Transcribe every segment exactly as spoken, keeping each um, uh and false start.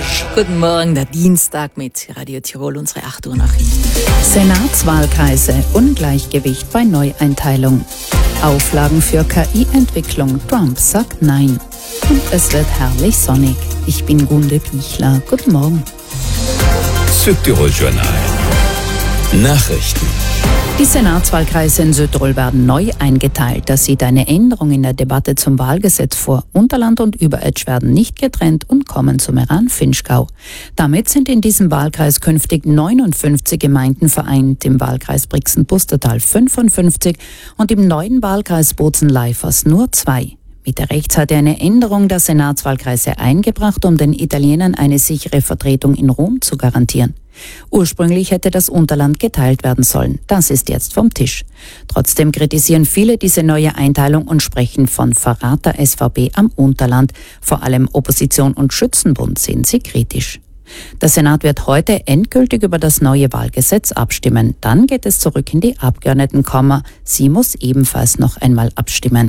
Tirolersch. Guten Morgen, der Dienstag mit Radio Tirol, unsere acht Uhr Nachrichten. Senatswahlkreise, Ungleichgewicht bei Neueinteilung. Auflagen für K I-Entwicklung, Trump sagt Nein. Und es wird herrlich sonnig. Ich bin Gunde Pichler. Guten Morgen. Südtirol Journal. Nachrichten. Die Senatswahlkreise in Südtirol werden neu eingeteilt. Das sieht eine Änderung in der Debatte zum Wahlgesetz vor. Unterland und Überetsch werden nicht getrennt und kommen zum Meran-Finchgau. Damit sind in diesem Wahlkreis künftig neunundfünfzig Gemeinden vereint, im Wahlkreis Brixen-Pustertal fünfundfünfzig und im neuen Wahlkreis Bozen-Leifers nur zwei. Mitte rechts hatte eine Änderung der Senatswahlkreise eingebracht, um den Italienern eine sichere Vertretung in Rom zu garantieren. Ursprünglich hätte das Unterland geteilt werden sollen. Das ist jetzt vom Tisch. Trotzdem kritisieren viele diese neue Einteilung und sprechen von Verrat der S V B am Unterland. Vor allem Opposition und Schützenbund sehen sie kritisch. Der Senat wird heute endgültig über das neue Wahlgesetz abstimmen. Dann geht es zurück in die Abgeordnetenkammer. Sie muss ebenfalls noch einmal abstimmen.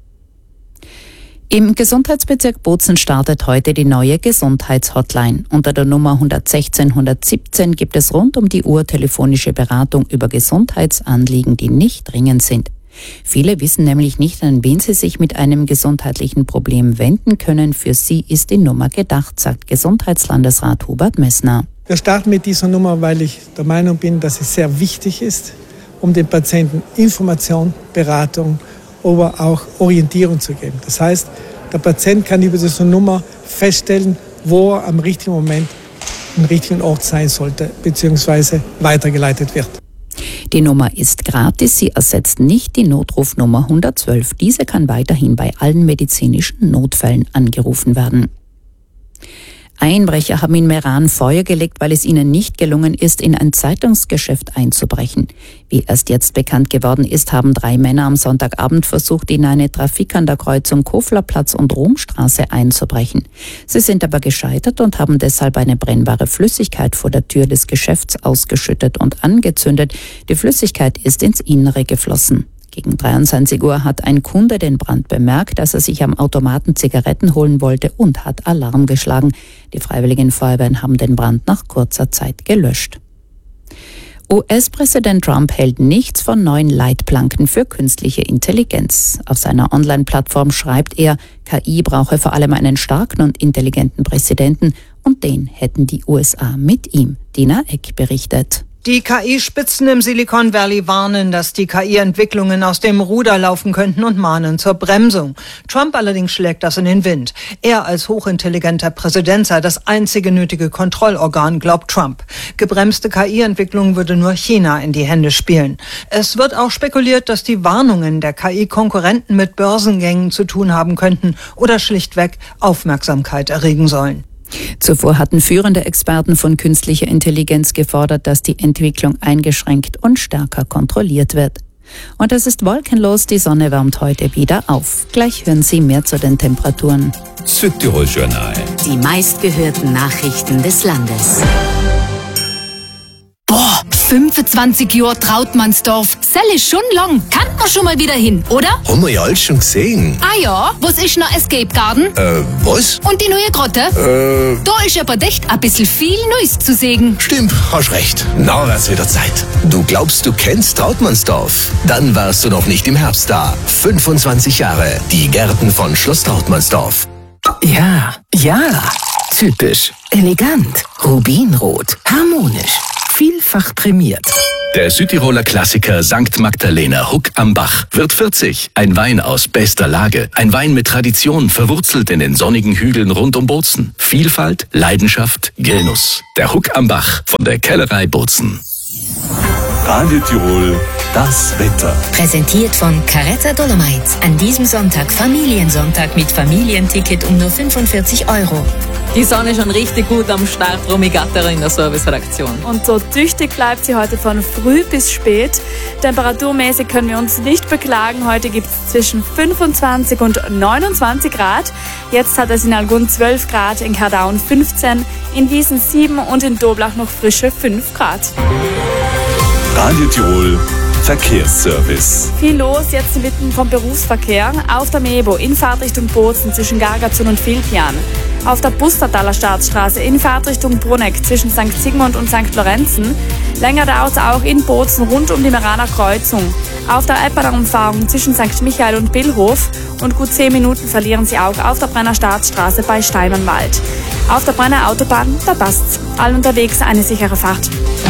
Im Gesundheitsbezirk Bozen startet heute die neue Gesundheitshotline. Unter der Nummer eins eins sechs eins eins sieben gibt es rund um die Uhr telefonische Beratung über Gesundheitsanliegen, die nicht dringend sind. Viele wissen nämlich nicht, an wen sie sich mit einem gesundheitlichen Problem wenden können. Für sie ist die Nummer gedacht, sagt Gesundheitslandesrat Hubert Messner. Wir starten mit dieser Nummer, weil ich der Meinung bin, dass es sehr wichtig ist, um den Patienten Information, Beratung, aber auch Orientierung zu geben. Das heißt, der Patient kann über diese Nummer feststellen, wo er am richtigen Moment am richtigen Ort sein sollte, beziehungsweise weitergeleitet wird. Die Nummer ist gratis, sie ersetzt nicht die Notrufnummer hundertzwölf. Diese kann weiterhin bei allen medizinischen Notfällen angerufen werden. Einbrecher haben in Meran Feuer gelegt, weil es ihnen nicht gelungen ist, in ein Zeitungsgeschäft einzubrechen. Wie erst jetzt bekannt geworden ist, haben drei Männer am Sonntagabend versucht, in eine Trafik an der Kreuzung Koflerplatz und Romstraße einzubrechen. Sie sind aber gescheitert und haben deshalb eine brennbare Flüssigkeit vor der Tür des Geschäfts ausgeschüttet und angezündet. Die Flüssigkeit ist ins Innere geflossen. Gegen dreiundzwanzig Uhr hat ein Kunde den Brand bemerkt, dass er sich am Automaten Zigaretten holen wollte und hat Alarm geschlagen. Die Freiwilligen Feuerwehren haben den Brand nach kurzer Zeit gelöscht. U S-Präsident Trump hält nichts von neuen Leitplanken für künstliche Intelligenz. Auf seiner Online-Plattform schreibt er, K I brauche vor allem einen starken und intelligenten Präsidenten und den hätten die U S A mit ihm. Dina Eck berichtet. Die K I-Spitzen im Silicon Valley warnen, dass die K I-Entwicklungen aus dem Ruder laufen könnten und mahnen zur Bremsung. Trump allerdings schlägt das in den Wind. Er als hochintelligenter Präsident sei das einzige nötige Kontrollorgan, glaubt Trump. Gebremste K I-Entwicklung würde nur China in die Hände spielen. Es wird auch spekuliert, dass die Warnungen der K I-Konkurrenten mit Börsengängen zu tun haben könnten oder schlichtweg Aufmerksamkeit erregen sollen. Zuvor hatten führende Experten von künstlicher Intelligenz gefordert, dass die Entwicklung eingeschränkt und stärker kontrolliert wird. Und es ist wolkenlos, die Sonne wärmt heute wieder auf. Gleich hören Sie mehr zu den Temperaturen. Südtirol Journal. Die meistgehörten Nachrichten des Landes. Boah, fünfundzwanzig Jahre Trautmannsdorf. Sell ist schon lang. Kann man schon mal wieder hin, oder? Haben wir ja alles schon gesehen. Ah ja, was ist noch Escape Garden? Äh, was? Und die neue Grotte? Äh, Da ist aber echt ein bisschen viel Neues zu sehen. Stimmt, hast recht. Na, wird's wieder Zeit. Du glaubst, du kennst Trautmannsdorf? Dann warst du noch nicht im Herbst da. fünfundzwanzig Jahre. Die Gärten von Schloss Trautmannsdorf. Ja, ja. Typisch. Elegant. Rubinrot. Harmonisch. Vielfach prämiert. Der Südtiroler Klassiker Sankt Magdalena Huck am Bach wird vierzig. Ein Wein aus bester Lage. Ein Wein mit Tradition, verwurzelt in den sonnigen Hügeln rund um Bozen. Vielfalt, Leidenschaft, Genuss. Der Huck am Bach von der Kellerei Bozen. Radio Tirol, das Wetter. Präsentiert von Caretta Dolomites. An diesem Sonntag Familiensonntag mit Familienticket um nur fünfundvierzig Euro. Die Sonne schon richtig gut am Start, Romy Gatterer in der Serviceredaktion. Und so tüchtig bleibt sie heute von früh bis spät. Temperaturmäßig können wir uns nicht beklagen. Heute gibt es zwischen fünfundzwanzig und neunundzwanzig Grad. Jetzt hat es in Algund zwölf Grad, in Kardaun fünfzehn, in Wiesen sieben und in Doblach noch frische fünf Grad. Radio Tirol, Verkehrsservice. Viel los jetzt inmitten vom Berufsverkehr. Auf der Mebo in Fahrtrichtung Bozen zwischen Gargazun und Vilpian. Auf der Bustertaler Staatsstraße in Fahrtrichtung Bruneck zwischen Sankt Sigmund und Sankt Lorenzen. Länger dauert es auch in Bozen rund um die Meraner Kreuzung. Auf der Eppener Umfahrung zwischen Sankt Michael und Billhof. Und gut zehn Minuten verlieren Sie auch auf der Brenner Staatsstraße bei Steinernwald. Auf der Brenner Autobahn, da passt's. Allen unterwegs eine sichere Fahrt.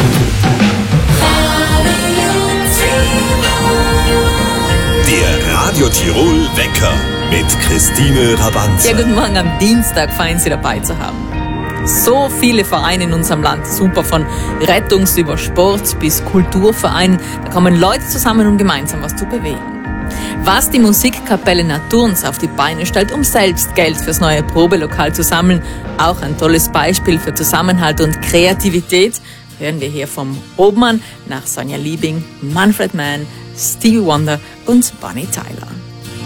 Der Radio Tirol Wecker mit Christine Rabanza. Ja, guten Morgen am Dienstag, fein Sie dabei zu haben. So viele Vereine in unserem Land, super, von Rettungs- über Sport bis Kulturvereinen. Da kommen Leute zusammen, um gemeinsam was zu bewegen. Was die Musikkapelle Naturns auf die Beine stellt, um selbst Geld fürs neue Probelokal zu sammeln, auch ein tolles Beispiel für Zusammenhalt und Kreativität, hören wir hier vom Obmann nach Sonja Liebing, Manfred Mann, Stevie Wonder und Bonnie Tyler.